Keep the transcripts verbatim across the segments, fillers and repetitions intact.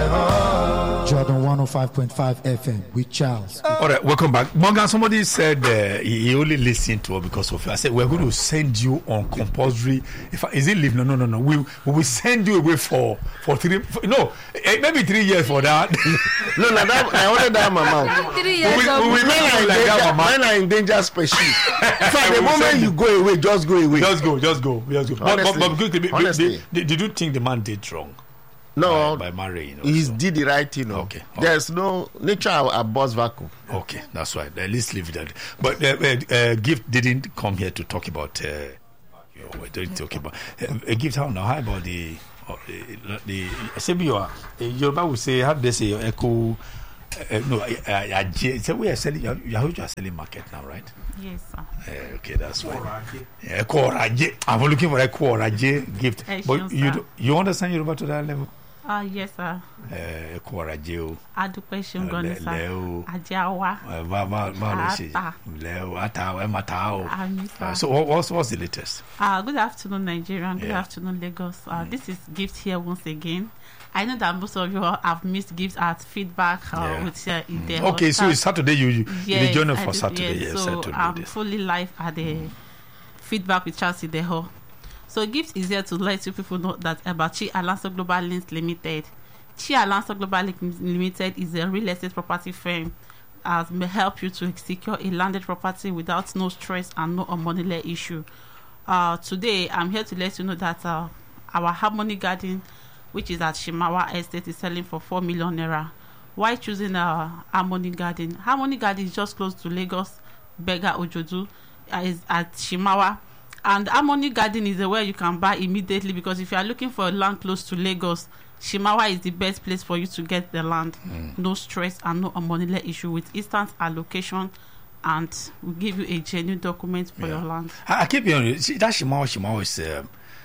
Jordan one oh five point five F M with Charles. All right, welcome back. Morgan, somebody said uh, he, he only listened to us because of you. I said, we're going to send you on compulsory. If I, is it leave? No, no, no, no. We, we will send you away for, for three, for, no, maybe three years for that. no, no, that, I ordered that, mama. Three years we, we, we, we men, like that, mama. Men are in danger species. In fact, the moment you go away, just go away. Just go, just go, just go. Honestly, but, but, but quickly, honestly. Did, did you think the man did wrong? No, by, by marrying. He also. did the right thing. You know. Okay. There's no nature abhors vacuum. Okay, that's right. At least leave it at. But uh, uh, uh, Gift didn't come here to talk about. Uh, you know, we're doing talking about uh, uh, Gift. How now? How about the uh, the Sebio? Uh, Yoruba would say, how do they say echo? Uh, no, uh, uh, so we are selling. You are selling market now, right? Yes, sir. Uh, okay, that's right. Yeah, Koraje. I'm looking for a Koraje Gift. Hey, but sure, you sir. do, you understand Yoruba to that level? Uh, yes, sir. Uh, Koraje. Adúpẹ́ ṣeun gan ni, sir. Leo. Ajawa. Ata. Leo. Ata. Mata. Ami, sir. Uh, so what, what's what's the latest? Uh, good afternoon, Nigeria. Good Yeah. afternoon, Lagos. Uh, mm. This is Gift here once again. I know that most of you have missed Gift at feedback uh, Yeah. with uh, in the Okay, so it's Saturday. You you, yes, you join us I for did, Saturday. Yes, Yes, so I told I'm you this. fully live at the mm. feedback with Charles Ideho. So Gift is here to let you people know that about Chi Alonso Global Links Limited. Chi Alonso Global Links Limited is a real estate property firm that may help you to secure a landed property without no stress and no money issue. Uh, today, I'm here to let you know that uh, our Harmony Garden, which is at Shimawa Estate, is selling for four million naira. Why choosing uh, Harmony Garden? Harmony Garden is just close to Lagos, Bega Ojodu, uh, is at Shimawa. And Harmony Garden is where you can buy immediately, because if you are looking for a land close to Lagos, Shimawa is the best place for you to get the land. Mm. No stress and no money issue, with instant allocation, and we'll give you a genuine document for Yeah. your land. I, I keep hearing see, that Shimawa Shimawa is. Uh,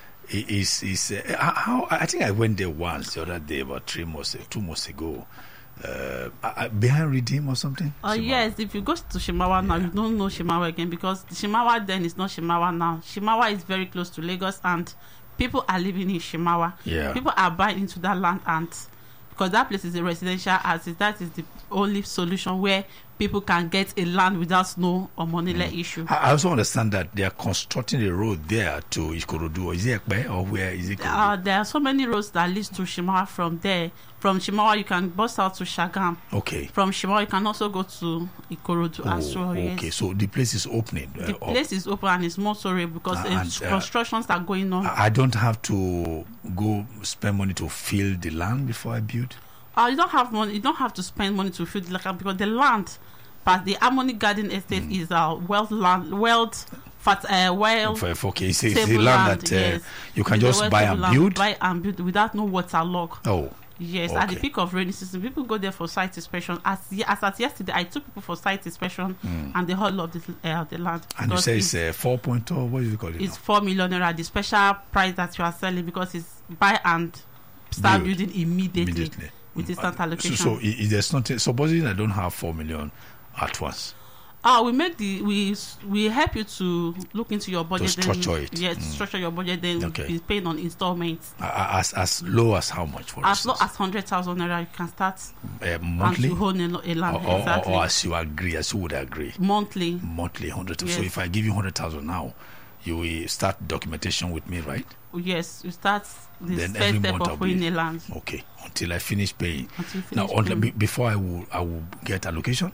is is uh, how I think I went there once the other day, about three months, two months ago, uh, uh, behind Redeem or something. Oh uh, yes, if you go to Shimawa now, yeah. you don't know Shimawa again, because Shimawa then is not Shimawa now. Shimawa is very close to Lagos, and people are living in Shimawa. Yeah, people are buying into that land, and because that place is a residential asset, that is the only solution where people can get a land without no or money mm. issue. I also understand that they are constructing a road there to Ikorodu. Is it Ekpe or where is it? Uh, there are so many roads that lead to Shimawa from there. From Shimawa, you can bus out to Shagam. Okay. From Shimawa, you can also go to Ikorodu oh, as well. Okay, yes. so the place is opening. Uh, the place is open and it's more sorry because uh, and, uh, constructions are going on. I don't have to go spend money to fill the land before I build. Uh, you don't have money. You don't have to spend money to fill the land, because the land, but the Harmony Garden Estate mm. is a wealth land, wealth, fat, uh, well. Okay, it's, it's the land, land that uh, yes. you can it's just buy and land, build. Buy and build without no waterlog. Oh. Yes, okay. At the peak of rainy season, people go there for site inspection. As as at yesterday, I took people for site inspection, mm. and the whole of the uh, the land. And you say it's uh, four point oh. What do you call it? It's now? four million naira. The special price that you are selling, because it's buy and start build. building immediately. immediately. With instant allocation. So, so if there's nothing, supposing I don't have four million at once. Ah, uh, we make the we we help you to look into your budget. To structure then, it. Yes, mm. structure your budget. Then okay. be paying on installments. Uh, as as low as how much? For as instance? low as hundred thousand naira, you can start uh, monthly. And to own a, a land, or, exactly. or, or as you agree, as you would agree. Monthly. Monthly hundred. Yes. So if I give you hundred thousand now, you will start documentation with me, right? Yes, you start the then first step of owning a land. Okay, until I finish paying. Until you finish now, paying. Until, before I will, I will get allocation.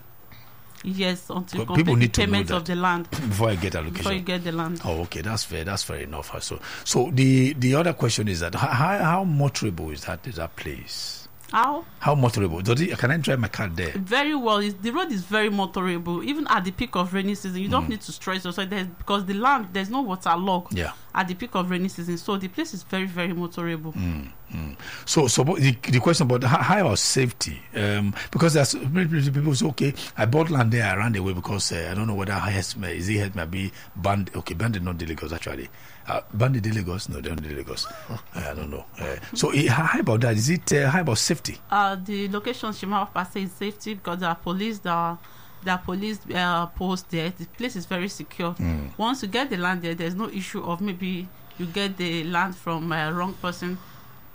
Yes, until but people need the to payment know that of the land before I get allocation. Before you get the land. Oh, okay, that's fair. That's fair enough. So, so the the other question is that how how motorable is that is that place? How? How motorable? Does it, can I drive my car there? Very well. It's, the road is very motorable. Even at the peak of rainy season, you don't mm. need to stress yourself there, because the land, there's no water log yeah. at the peak of rainy season. So the place is very, very motorable. Mm. Mm. So, so the, the question about how, how about safety? Um, because there's people say, okay, I bought land there, I ran away because uh, I don't know whether Hesme, is it Hesme be banned? Okay, banned is not the Lagos actually. Uh, banned the Lagos? No, they're not the Lagos. uh, I don't know. Uh, so, uh, how about that? Is it uh, how about safety? Uh, the location Shimawa per se is safety, because there are police, there are, there are police uh, posts there. The place is very secure. Mm. Once you get the land there, there's no issue of maybe you get the land from a uh, wrong person.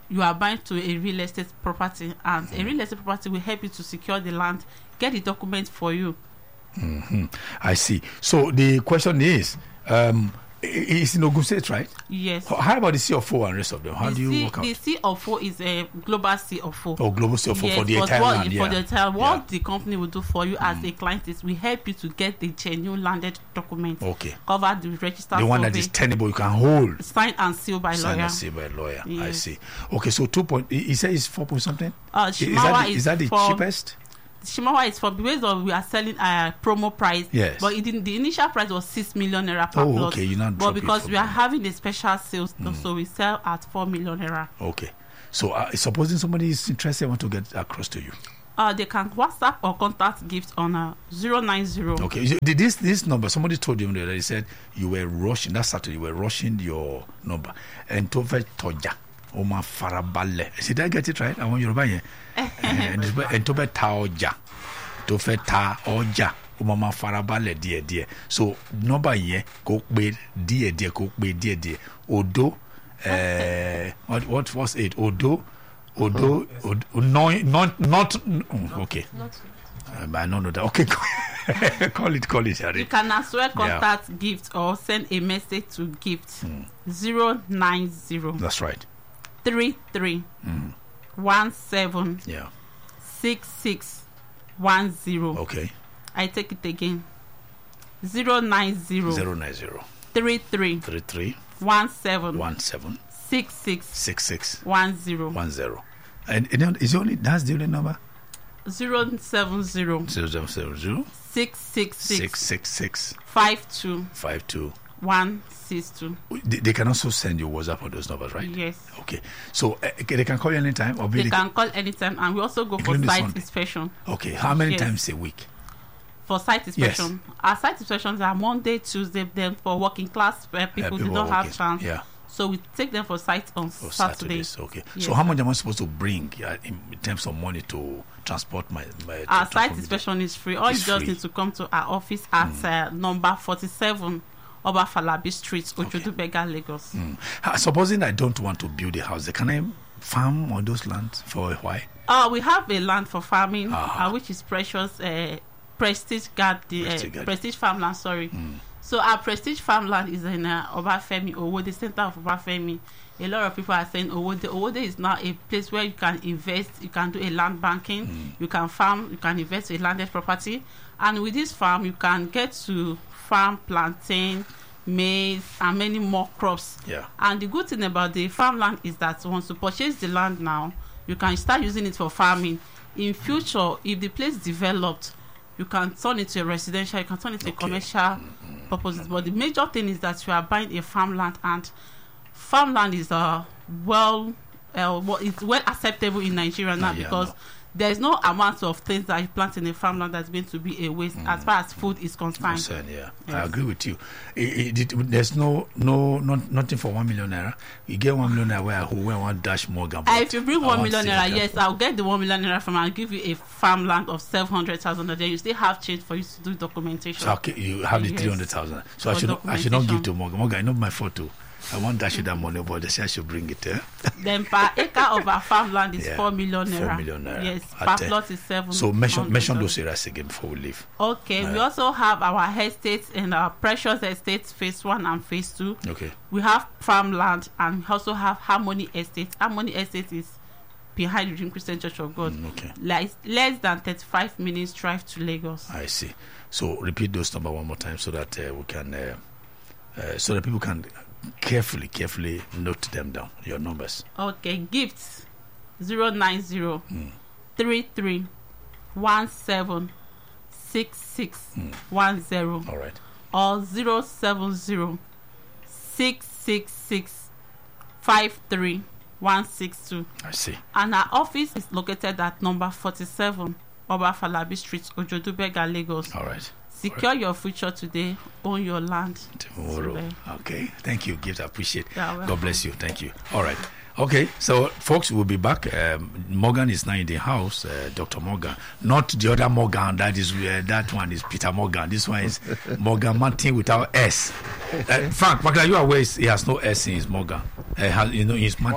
you are buying to a real estate property, and mm. a real estate property will help you to secure the land, get the documents for you. Mm-hmm. I see. So the question is, um, it's in Ogun State, right? Yes. How about the C of O and rest of them? How the do you C, work out? The C of O is a global C of O. Oh, global C of O yes, for the entire what, land. For yeah. the entire, what yeah. the company will do for you as mm. a client is we help you to get the genuine landed documents. Okay. Cover the registered The one survey, that is tenable, you can hold. Signed and sealed by Signed lawyer. and sealed by lawyer. Yes. I see. Okay, so two point. He said it's four point something. Uh, is, that the, is, is that the for, cheapest? Shimawa is for based on we are selling a uh, promo price. Yes. But it, the initial price was six million naira per oh, plot. okay. You not But because we are me. having a special sales, Mm. so we sell at four million naira. Okay. So uh, supposing somebody is interested, want to get across to you. Uh, they can WhatsApp or contact Gift on uh, zero nine zero. Okay. Did this this number? Somebody told you that they said you were rushing. That Saturday you were rushing your number. And Tove Toja. Oma Farabale. Did I get it right? I want you to buy it. And Tove Taoja. Tove Taoja. Oma Farabale dear dear. So number here go be dear dear go be dear dear. Odo. Uh, what what was it? Odo. Odo, Odo, no, not, not, okay. Not Um, I don't know that. Okay, call it, call it, Harry. You can as well contact yeah. Gift or send a message to Gift mm. zero nine zero. That's right. Three three mm. one seven. Yeah. Six six one zero. Okay. I take it again. Zero nine zero. Zero nine zero. Three three. Three three. One seven. One seven. Six six. Six six. One zero. One zero. And, and is only that's the only number? Zero seven zero. Zero zero zero zero. Six six six. Six six six. Five two. Five two. One six two. They, they can also send you WhatsApp on those numbers, right? Yes. Okay. So uh, they can call you anytime, or they, they can call anytime, and we also go for site Sunday. inspection. Okay. How many yes. times a week? For site inspection, yes. Our site inspections are Monday, Tuesday. Then for working class where people, people do not have chance, yeah. So we take them for site on for Saturday. Saturdays. Okay. Yes. So how much am I supposed to bring uh, in, in terms of money to transport my? my our site inspection is free. All it's you just free. need to come to our office at mm. uh, number forty-seven, Oba Falabi Street, Ojodu-Bega, okay. Lagos. Mm. Uh, supposing I don't want to build a house, can I farm on those lands for a while? Uh, we have a land for farming, uh-huh. uh, which is precious. Uh, Prestige Garden, uh, Prestige Farmland, sorry. Mm. So our Prestige Farmland is in uh, Obafemi, Owode, center of Obafemi. A lot of people are saying Owode. Owode is now a place where you can invest, you can do a land banking, mm. you can farm, you can invest in landed property. And with this farm, you can get to farm plantain, maize, and many more crops. Yeah. And the good thing about the farmland is that once you purchase the land now, you can start using it for farming. In future, if the place developed, you can turn it to a residential, you can turn it to okay. a commercial mm-hmm. purposes. But the major thing is that you are buying a farmland, and farmland is uh, well, uh, well, it's well acceptable in Nigeria now, yeah, because no. there is no amount of things that you plant in a farmland that's going to be a waste mm. as far as food is concerned. concerned yeah, yes. I agree with you. It, it, it, there's no, no, not, nothing for one million naira. You get one million naira where who where one dash more. Uh, if you bring one million naira, yes, I'll get the one million naira from. I'll give you a farmland of seven hundred thousand. Then you still have change for you to do documentation. So okay, you have the yes. three hundred thousand. So I should not, I should not give to Morgan. Morgan, I know my photo. I want dash you that money, but they say I should bring it. Eh? Then per acre of our farmland is yeah. four million naira. Four million naira. Yes, At per plot is seven. So mention mention those areas again before we leave. Okay, uh, we also have our estates and our precious estates, phase one and phase two. Okay. We have farmland, and we also have Harmony Estate. Harmony Estate is behind the Redeemed Christian Church of God. Mm, okay. Like less than thirty-five minutes drive to Lagos. I see. So repeat those number one more time so that uh, we can, uh, uh, so that people can carefully, carefully note them down. Your numbers. Okay. Gifts zero nine zero three three one seven six six one zero. All right. Or zero seven zero six six six five three one six two. I see. And our office is located at number forty-seven, Oba Falabi Street, Ojodu-Bega, Lagos. All right. Secure All right. your future today. Own your land tomorrow. Today. Okay. Thank you, Gift. I appreciate it. Yeah, well. God bless you. Thank you. All right. Okay, so folks, we'll be back. Um, Morgan is now in the house, uh, Doctor Morgan. Not the other Morgan, that is uh, that one is Peter Morgan. This one is Morgan Martin without S. Uh, Frank, Morgan, you are aware he has no S in his Morgan. Uh, has, you know, his Martin. Morgan.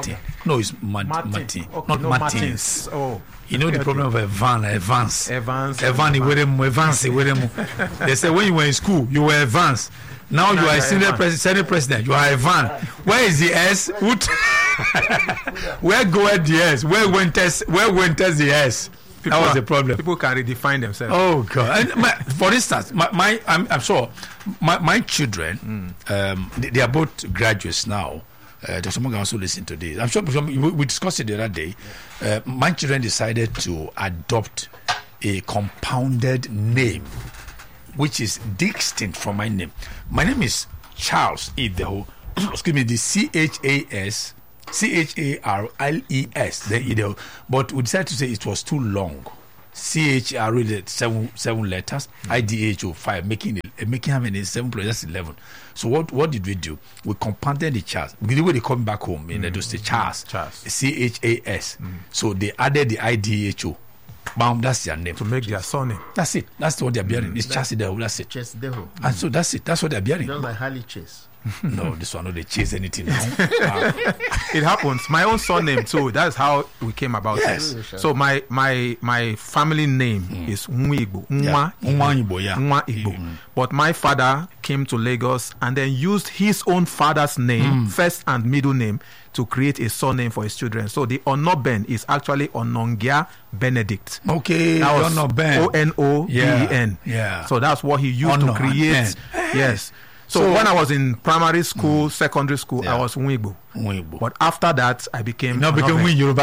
No, it's Ma- Martin. Martin, Okay, not no, Martins. Martins. Oh. You know the Okay, problem of Evan, Evans. Evans. Evan, with them, Evans, with them. They say when you were in school, you were Evans. Now you Now are a you're senior Evan. president, senate president. You are Evan. Where is the S? What? Where go at the S? Where went test? Where went test the S? People that was are- the problem. People can redefine themselves. Oh God! And my, for instance, my, my I'm, I'm sure my, my children, um, they, they are both graduates now. Uh, Doctor Morgan also listen to this. I'm sure we, we discussed it the other day. Uh, my children decided to adopt a compounded name, which is distinct from my name. My name is Charles Idaho. Excuse me, the C H A S, C H A R L E S, the Idaho. But we decided to say it was too long. C H R really seven seven letters, mm-hmm. I D H O five, making it uh, making how many seven plus that's eleven. So what what did we do? We compounded the Charles. The way they come back home in mm-hmm. the state Charles, Charles. C H A S. Mm-hmm. So they added the I D H O. Bam, that's their name. To make their surname. That's it. That's what they're bearing. It's Charles Idaho. That's it. Chase Deho. And so that's it. That's what they're bearing. Just like Harley Chase. No, this one no they chase anything now. Wow. It happens. My own surname too. That's how we came about Yes. it. So my my my family name mm. is Nwigbo. Nwa Yeah. Nwa Igbo, yeah. Nwa Igbo. Mm. But my father came to Lagos and then used his own father's name, Mm. first and middle name, to create a surname for his children. So the Onoben is actually Onongia Benedict. Okay, That was Ono Ben. O N O B E N. Yeah, yeah. So that's what he used Ono to create. and Yes. So, So- when I was in primary school, secondary school, Yeah. I was Nwigbo. Nwa Igbo. But after that, I became. Now become Onoben. win Yoruba.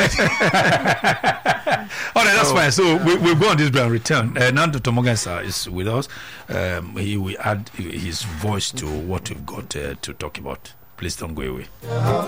All right, that's fine. So we, we'll go on this break and return. Uh, now Doctor Morgan sir is with us. Um, he will add his voice to what we've got uh, to talk about. Please don't go away.